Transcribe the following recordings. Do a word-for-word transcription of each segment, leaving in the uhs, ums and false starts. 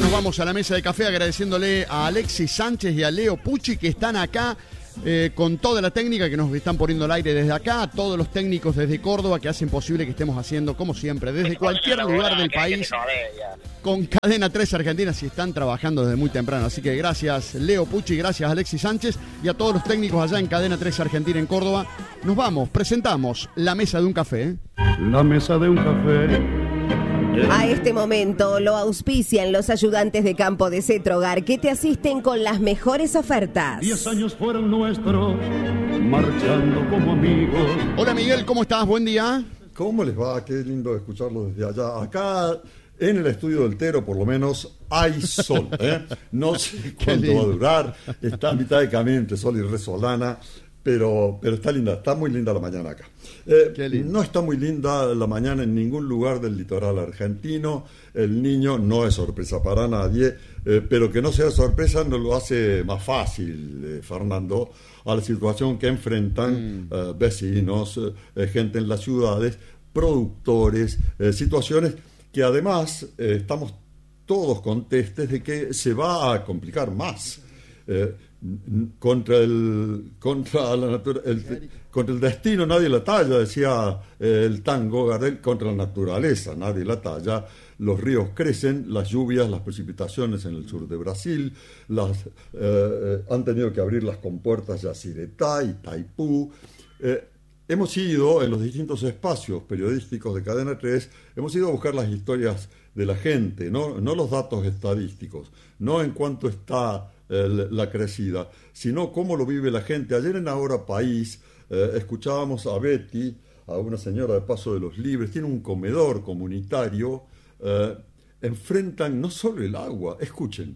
nos vamos a la mesa de café agradeciéndole a Alexis Sánchez y a Leo Pucci que están acá eh, con toda la técnica que nos están poniendo al aire desde acá, a todos los técnicos desde Córdoba que hacen posible que estemos haciendo, como siempre, desde cualquier lugar del país, con Cadena tres Argentina, si están trabajando desde muy temprano. Así que gracias Leo Pucci, gracias Alexis Sánchez y a todos los técnicos allá en Cadena tres Argentina en Córdoba. Nos vamos, presentamos la mesa de un café. La mesa de un café. A este momento lo auspician los ayudantes de campo de Cetrogar que te asisten con las mejores ofertas. Diez años fueron nuestros, marchando como amigos. Hola Miguel, ¿cómo estás? Buen día. ¿Cómo les va? Qué lindo escucharlo desde allá. Acá en el estudio del Tero, por lo menos, hay sol, ¿eh? No sé cuánto va a durar. Está a mitad de camino entre sol y resolana. Pero, pero está linda, está muy linda la mañana acá. Eh, no está muy linda la mañana en ningún lugar del litoral argentino. El niño no es sorpresa para nadie, eh, pero que no sea sorpresa no lo hace más fácil, eh, Fernando, a la situación que enfrentan mm. eh, vecinos, eh, gente en las ciudades, productores, eh, situaciones que además eh, estamos todos contestes de que se va a complicar más. Eh, contra el contra la natura, el, contra el destino nadie la talla, decía eh, el tango Gardel, contra la naturaleza nadie la talla. Los ríos crecen, las lluvias, las precipitaciones en el sur de Brasil, las eh, han tenido que abrir las compuertas Yacyretá y Taipú. Eh, hemos ido en los distintos espacios periodísticos de Cadena tres, hemos ido a buscar las historias de la gente, no, no los datos estadísticos, no en cuánto está la crecida, sino cómo lo vive la gente. Ayer en Ahora País eh, escuchábamos a Betty, a una señora de Paso de los Libres, tiene un comedor comunitario, eh, enfrentan no solo el agua, escuchen.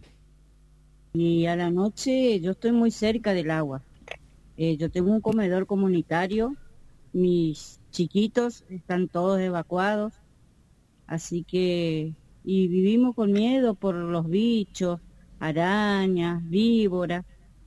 Y a la noche yo estoy muy cerca del agua, eh, yo tengo un comedor comunitario, mis chiquitos están todos evacuados, así que, y vivimos con miedo por los bichos, arañas, víboras,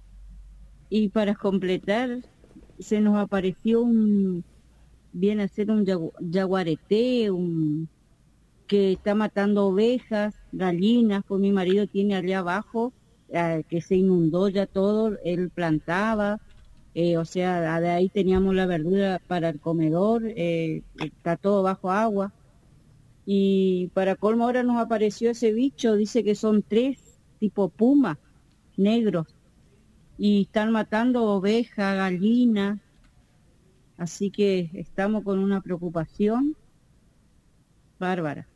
y para completar se nos apareció un, viene a ser un yagu, yaguareté, un, que está matando ovejas, gallinas, pues mi marido tiene allá abajo, eh, que se inundó ya todo, él plantaba, eh, o sea, de ahí teníamos la verdura para el comedor, eh, está todo bajo agua, y para colmo ahora nos apareció ese bicho, dice que son tres, tipo puma, negros, y están matando ovejas, gallinas, así que estamos con una preocupación bárbara.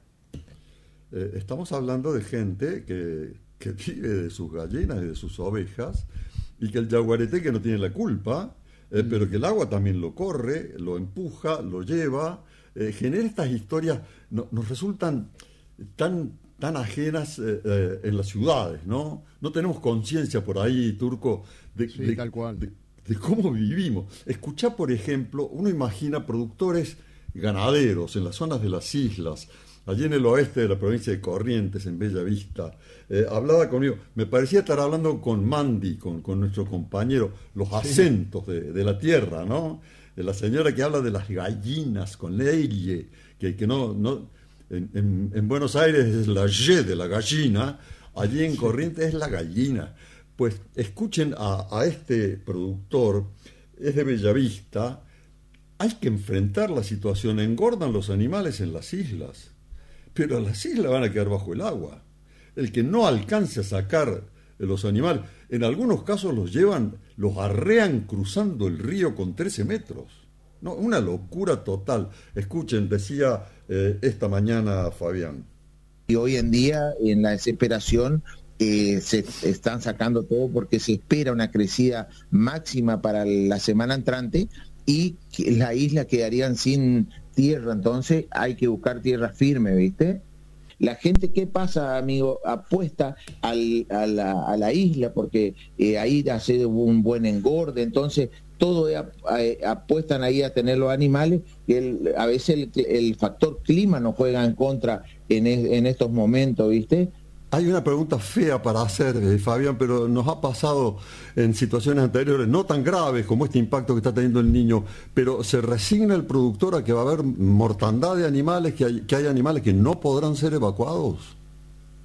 Eh, estamos hablando de gente que, que vive de sus gallinas y de sus ovejas, y que el yaguareté que no tiene la culpa, eh, mm. pero que el agua también lo corre, lo empuja, lo lleva, eh, genera estas historias, no, nos resultan tan... tan ajenas eh, eh, en las ciudades, ¿no? No tenemos conciencia por ahí, Turco, de, sí, de, tal cual. de, de cómo vivimos. Escuchá, por ejemplo, uno imagina productores ganaderos en las zonas de las islas, allí en el oeste de la provincia de Corrientes, en Bella Vista. Eh, hablaba conmigo, me parecía estar hablando con Mandy, con, con nuestro compañero, los sí. acentos de, de la tierra, ¿no? De la señora que habla de las gallinas, con leille, que, que no... no En, en, en Buenos Aires es la Y de la gallina, allí en Corrientes es la gallina. Pues escuchen a, a este productor, es de Bellavista, hay que enfrentar la situación, engordan los animales en las islas, pero las islas van a quedar bajo el agua. El que no alcance a sacar los animales, en algunos casos los llevan, los arrean cruzando el río con trece metros. No, una locura total. Escuchen, decía eh, esta mañana Fabián. Y hoy en día, en la desesperación, eh, se están sacando todo porque se espera una crecida máxima para la semana entrante y que la isla quedarían sin tierra, entonces hay que buscar tierra firme, ¿viste? La gente, ¿qué pasa, amigo? Apuesta al, a, la, a la isla porque eh, ahí hace un buen engorde, entonces todo es, eh, apuestan ahí a tener los animales, y el, a veces el, el factor clima nos juega en contra en, es, en estos momentos, ¿viste? Hay una pregunta fea para hacer, eh, Fabián, pero nos ha pasado en situaciones anteriores, no tan graves como este impacto que está teniendo el niño, pero ¿se resigna el productor a que va a haber mortandad de animales, que hay, que hay animales que no podrán ser evacuados?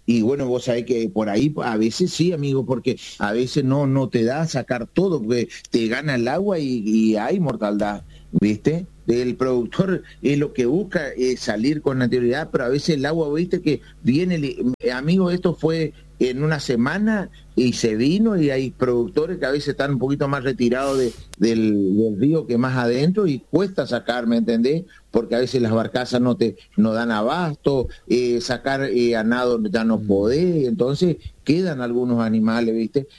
Y bueno, vos sabés que por ahí a veces sí, amigo, porque a veces no, no te da sacar todo, porque te gana el agua y, y hay mortandad, ¿viste? El productor es lo que busca es salir con anterioridad, pero a veces el agua, viste, que viene, amigo, esto fue en una semana y se vino, y hay productores que a veces están un poquito más retirados de, del, del río que más adentro, y cuesta sacar, ¿me entendés? Porque a veces las barcazas no te no dan abasto, eh, sacar eh, a nado ya no podés, entonces quedan algunos animales, ¿viste?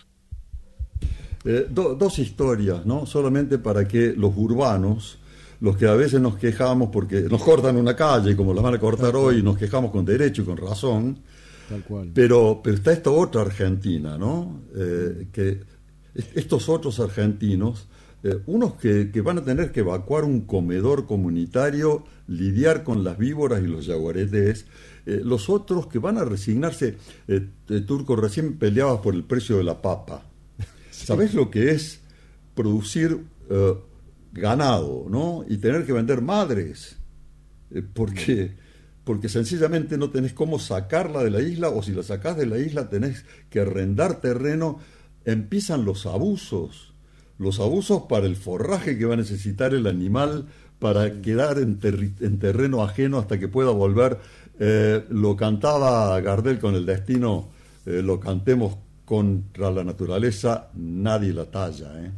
Eh, do, dos historias, ¿no? Solamente para que los urbanos, los que a veces nos quejamos porque nos cortan una calle, como las van a cortar hoy, y nos quejamos con derecho y con razón. Tal cual. Pero, pero está esta otra Argentina, ¿no? Eh, que estos otros argentinos, eh, unos que, que van a tener que evacuar un comedor comunitario, lidiar con las víboras y los yaguaretés, eh, los otros que van a resignarse. Eh, eh, Turco, recién peleabas por el precio de la papa. Sí. ¿Sabés lo que es producir eh, ganado, ¿no? Y tener que vender madres, eh, porque, porque sencillamente no tenés cómo sacarla de la isla, o si la sacás de la isla tenés que arrendar terreno. Empiezan los abusos, los abusos para el forraje que va a necesitar el animal para quedar en, terri- en terreno ajeno hasta que pueda volver. Eh, lo cantaba Gardel con El Destino, eh, lo cantemos contra la naturaleza, nadie la talla, ¿eh?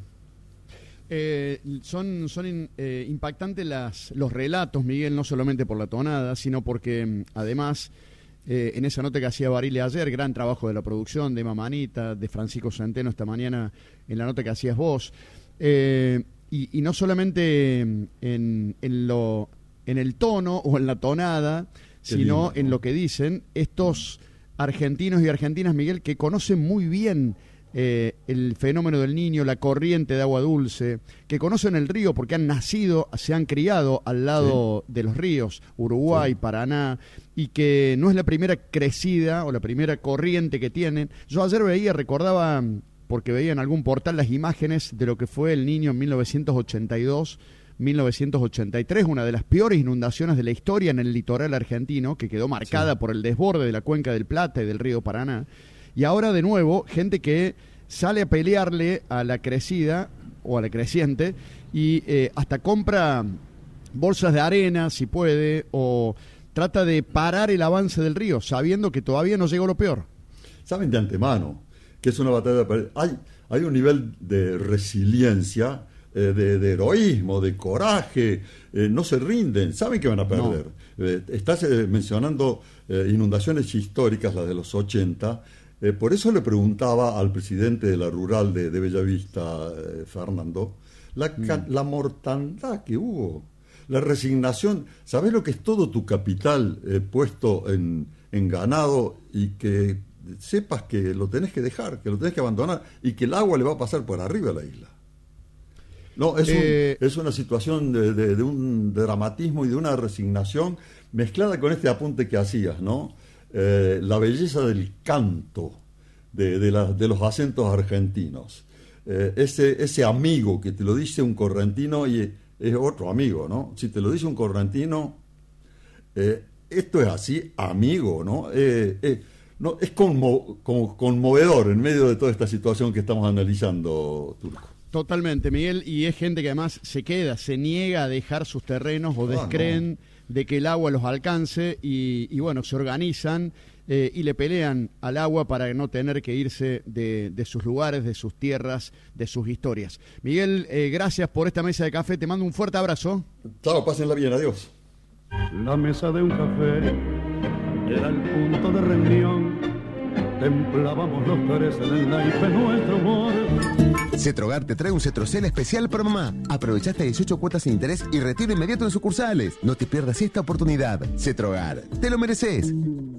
Eh, son son in, eh, impactantes las, los relatos, Miguel, no solamente por la tonada, sino porque además eh, en esa nota que hacía Barile ayer, gran trabajo de la producción, de Mamanita, de Francisco Centeno esta mañana en la nota que hacías vos, eh, y, y no solamente en, en, lo, en el tono o en la tonada, Qué sino lindo, ¿no? en lo que dicen estos argentinos y argentinas, Miguel, que conocen muy bien Eh, el fenómeno del Niño, la corriente de agua dulce, que conocen el río porque han nacido, se han criado al lado sí. de los ríos, Uruguay, sí. Paraná, y que no es la primera crecida o la primera corriente que tienen. Yo ayer veía, recordaba, porque veía en algún portal las imágenes de lo que fue el Niño en mil novecientos ochenta y dos, mil novecientos ochenta y tres, una de las peores inundaciones de la historia en el litoral argentino, que quedó marcada sí. por el desborde de la cuenca del Plata y del río Paraná. Y ahora de nuevo, gente que sale a pelearle a la crecida o a la creciente y eh, hasta compra bolsas de arena, si puede, o trata de parar el avance del río, sabiendo que todavía no llegó lo peor. Saben de antemano que es una batalla de... Hay, hay un nivel de resiliencia, eh, de, de heroísmo, de coraje, eh, no se rinden, saben que van a perder. No. Eh, estás eh, mencionando eh, inundaciones históricas, las de los ochenta. Eh, por eso le preguntaba al presidente de la rural de, de Bellavista, eh, Fernando, la, mm. la mortandad que hubo, la resignación. ¿Sabés lo que es todo tu capital eh, puesto en, en ganado, y que sepas que lo tenés que dejar, que lo tenés que abandonar, y que el agua le va a pasar por arriba a la isla? No, es, eh... un, es una situación de, de, de un dramatismo y de una resignación mezclada con este apunte que hacías, ¿no? Eh, la belleza del canto de, de, la, de los acentos argentinos, eh, ese, ese amigo que te lo dice un correntino y es otro amigo, ¿no? Si te lo dice un correntino, eh, esto es así, amigo, ¿no? Eh, eh, no es conmo, como conmovedor en medio de toda esta situación que estamos analizando, Turco. Totalmente, Miguel, y es gente que además se queda, se niega a dejar sus terrenos o descreen ah, no. de que el agua los alcance y, y bueno, se organizan eh, y le pelean al agua para no tener que irse de, de sus lugares, de sus tierras, de sus historias. Miguel, eh, gracias por esta mesa de café, te mando un fuerte abrazo. Chao, pásenla bien, adiós. La mesa de un café era el punto de reunión, templábamos los tres en el naipe nuestro humor. Cetrogar te trae un Cetrocel especial para mamá. Aprovecha hasta dieciocho cuotas sin interés y retiro inmediato en sucursales. No te pierdas esta oportunidad. Cetrogar, te lo mereces.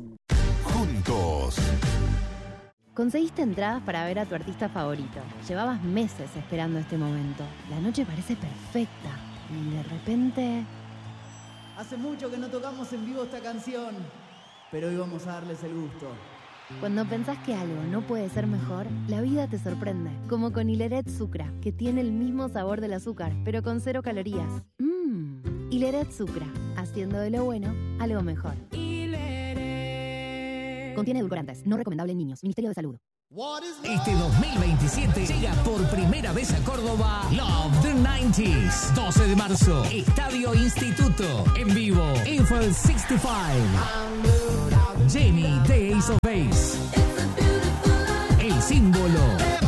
Juntos. Conseguiste entradas para ver a tu artista favorito. Llevabas meses esperando este momento. La noche parece perfecta. Y de repente... Hace mucho que no tocamos en vivo esta canción, pero hoy vamos a darles el gusto. Cuando pensás que algo no puede ser mejor, la vida te sorprende. Como con Hileret Sucra, que tiene el mismo sabor del azúcar, pero con cero calorías. Mmm. Hileret Sucra, haciendo de lo bueno algo mejor. Hileret. Contiene edulcorantes. No recomendable en niños. Ministerio de Salud. Este dos mil veintisiete llega por primera vez a Córdoba Love the noventa. doce de marzo, Estadio Instituto. En vivo, Eiffel sesenta y cinco. Jenny de Ace of Base. El símbolo.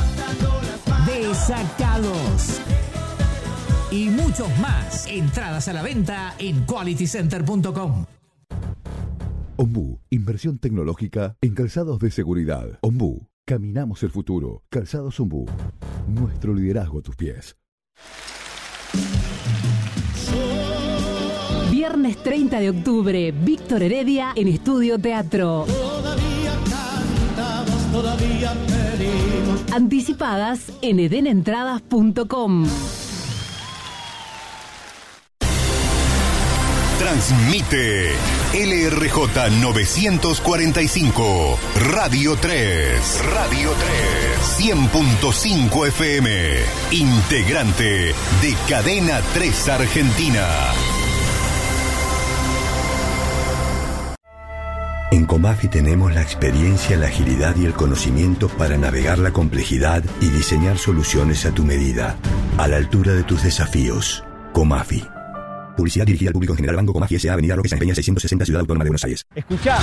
Desacados. Y muchos más. Entradas a la venta en quality center punto com. Ombú, inversión tecnológica en calzados de seguridad. Ombú, caminamos el futuro. Calzados Ombú, nuestro liderazgo a tus pies. Viernes treinta de octubre, Víctor Heredia en Estudio Teatro. Todavía cantamos, todavía pedimos. Anticipadas en eden entradas punto com. Transmite L R J novecientos cuarenta y cinco, Radio tres, Radio tres, cien punto cinco F M, integrante de Cadena tres Argentina. En Comafi tenemos la experiencia, la agilidad y el conocimiento para navegar la complejidad y diseñar soluciones a tu medida, a la altura de tus desafíos. Comafi. Publicidad dirigida al público en general. Banco Comafi S A, Avenida Roque Sáenz Peña seiscientos sesenta, Ciudad Autónoma de Buenos Aires. Escuchá.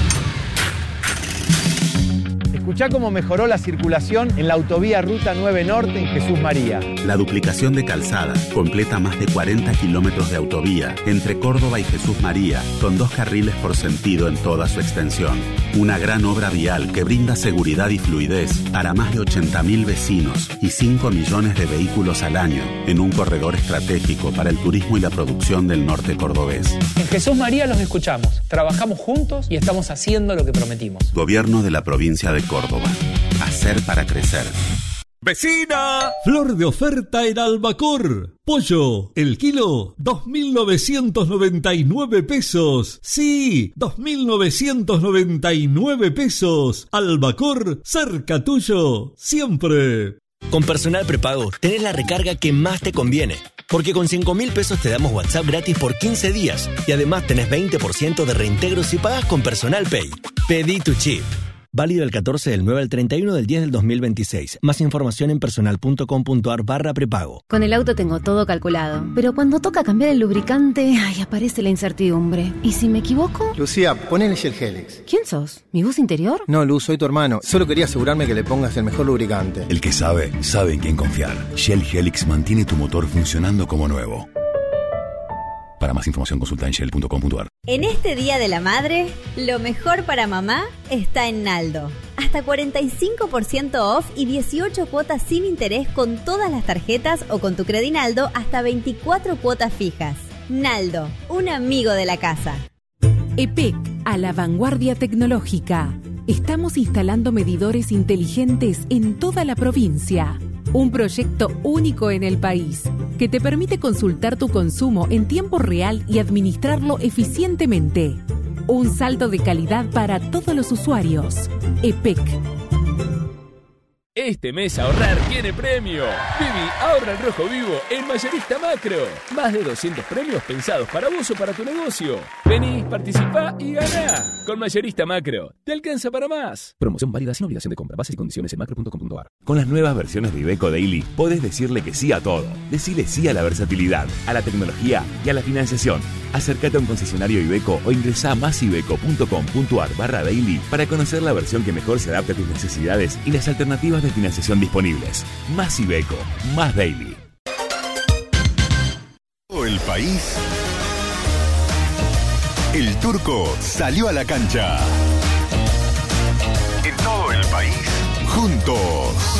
Escuchá cómo mejoró la circulación en la autovía Ruta nueve Norte en Jesús María. La duplicación de calzada completa más de cuarenta kilómetros de autovía entre Córdoba y Jesús María, con dos carriles por sentido en toda su extensión. Una gran obra vial que brinda seguridad y fluidez para más de ochenta mil vecinos y cinco millones de vehículos al año en un corredor estratégico para el turismo y la producción del norte cordobés. En Jesús María los escuchamos, trabajamos juntos y estamos haciendo lo que prometimos. Gobierno de la provincia de Córdoba. Hacer para crecer. ¡Vecina! Flor de oferta en Albacor. Pollo, el kilo, dos mil novecientos noventa y nueve pesos. Sí, dos mil novecientos noventa y nueve pesos. Albacor, cerca tuyo, siempre. Con Personal Prepago tenés la recarga que más te conviene. Porque con cinco mil pesos te damos WhatsApp gratis por quince días. Y además tenés veinte por ciento de reintegro si pagas con Personal Pay. Pedí tu chip. Válido el catorce del nueve al treinta y uno del diez del dos mil veintiséis. Más información en personal punto com punto a r barra prepago. Con el auto tengo todo calculado, pero cuando toca cambiar el lubricante, ay, aparece la incertidumbre. ¿Y si me equivoco? Lucía, ponele Shell Helix. ¿Quién sos? ¿Mi voz interior? No, Luz, soy tu hermano. Solo quería asegurarme que le pongas el mejor lubricante. El que sabe, sabe en quién confiar. Shell Helix mantiene tu motor funcionando como nuevo. Para más información consulta en shell punto com punto a r. En este Día de la Madre, lo mejor para mamá está en Naldo. Hasta cuarenta y cinco por ciento off y dieciocho cuotas sin interés con todas las tarjetas o con tu Credinaldo hasta veinticuatro cuotas fijas. Naldo, un amigo de la casa. E P E C, a la vanguardia tecnológica. Estamos instalando medidores inteligentes en toda la provincia. Un proyecto único en el país que te permite consultar tu consumo en tiempo real y administrarlo eficientemente. Un salto de calidad para todos los usuarios. E P E C. Este mes ahorrar tiene premio. Vivi, ahorra en rojo vivo en Mayorista Macro. Más de doscientos premios pensados para vos o para tu negocio. Vení, participá y ganá. Con Mayorista Macro, te alcanza para más. Promoción válida sin obligación de compra. Bases y condiciones en macro punto com punto a r. Con las nuevas versiones de Iveco Daily, podés decirle que sí a todo. Decile sí a la versatilidad, a la tecnología y a la financiación. Acércate a un concesionario Iveco o ingresá a masiveco punto com punto a r barra daily para conocer la versión que mejor se adapte a tus necesidades y las alternativas de financiación disponibles. Más Iveco, más Daily. El país. El Turco salió a la cancha. En todo el país, juntos.